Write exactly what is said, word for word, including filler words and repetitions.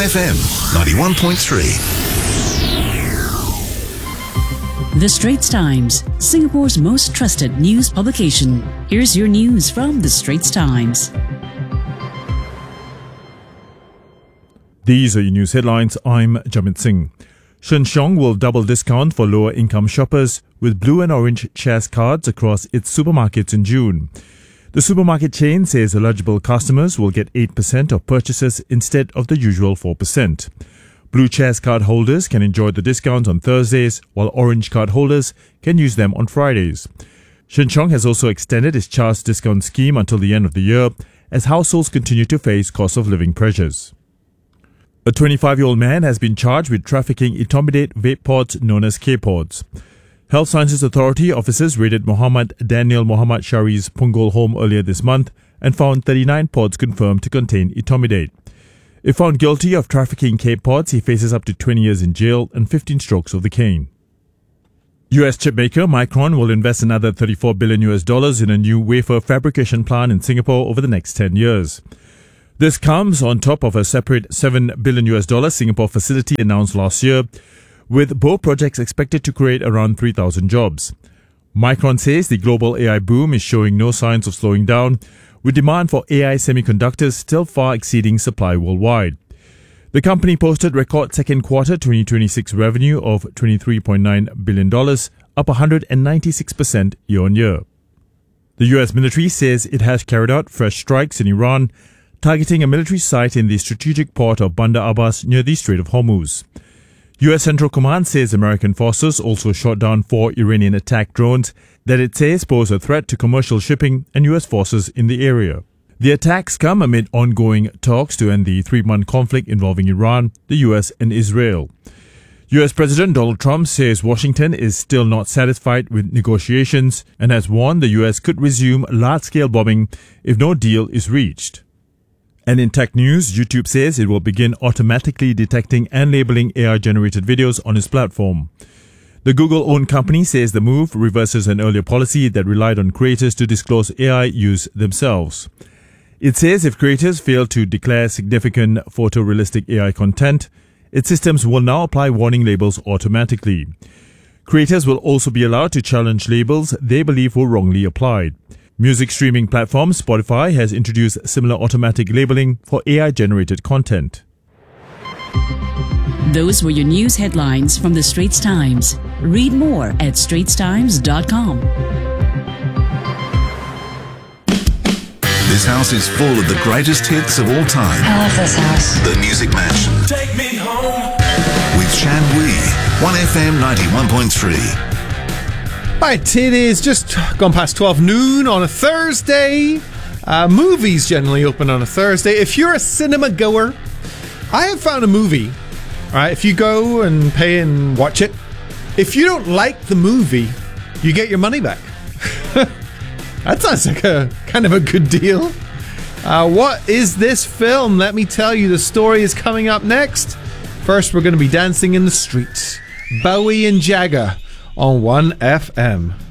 F M ninety-one point three. The Straits Times, Singapore's most trusted news publication. Here's your news from The Straits Times. These are your news headlines. I'm Jamit Singh. Sheng Siong will double discount for lower income shoppers with blue and orange Chas cards across its supermarkets in June. The supermarket chain says eligible customers will get eight percent of purchases instead of the usual four percent. Blue Chas card holders can enjoy the discounts on Thursdays, while orange card holders can use them on Fridays. Sheng Siong has also extended its Chas discount scheme until the end of the year as households continue to face cost of living pressures. A twenty-five-year-old man has been charged with trafficking etomidate vape pods known as K-pods. Health Sciences Authority officers raided Muhammad Daniel Muhammad Shari's Punggol home earlier this month and found thirty-nine pods confirmed to contain etomidate. If found guilty of trafficking K-pods, he faces up to twenty years in jail and fifteen strokes of the cane. U S chipmaker Micron will invest another thirty-four billion U S dollars in a new wafer fabrication plant in Singapore over the next ten years. This comes on top of a separate seven billion U S dollar Singapore facility announced last year, with both projects expected to create around three thousand jobs. Micron says the global A I boom is showing no signs of slowing down, with demand for A I semiconductors still far exceeding supply worldwide. The company posted record second quarter twenty twenty-six revenue of twenty-three point nine billion dollars, up one hundred ninety-six percent year-on-year. The U S military says it has carried out fresh strikes in Iran, targeting a military site in the strategic port of Bandar Abbas near the Strait of Hormuz. U S Central Command says American forces also shot down four Iranian attack drones that it says pose a threat to commercial shipping and U S forces in the area. The attacks come amid ongoing talks to end the three-month conflict involving Iran, the U S and Israel. U S President Donald Trump says Washington is still not satisfied with negotiations and has warned the U S could resume large-scale bombing if no deal is reached. And in tech news, YouTube says it will begin automatically detecting and labeling A I-generated videos on its platform. The Google-owned company says the move reverses an earlier policy that relied on creators to disclose A I use themselves. It says if creators fail to declare significant photorealistic A I content, its systems will now apply warning labels automatically. Creators will also be allowed to challenge labels they believe were wrongly applied. Music streaming platform Spotify has introduced similar automatic labeling for A I-generated content. Those were your news headlines from The Straits Times. Read more at straits times dot com. This house is full of the greatest hits of all time. I love this house. The Music Mansion. Take me home. With Shan Wee. one F M ninety-one point three. Right, it is just gone past twelve noon on a Thursday. Uh, movies generally open on a Thursday. If you're a cinema goer, I have found a movie. All right, if you go and pay and watch it, if you don't like the movie, you get your money back. That sounds like a kind of a good deal. Uh, what is this film? Let me tell you, the story is coming up next. First, we're going to be dancing in the streets. Bowie and Jagger on one F M.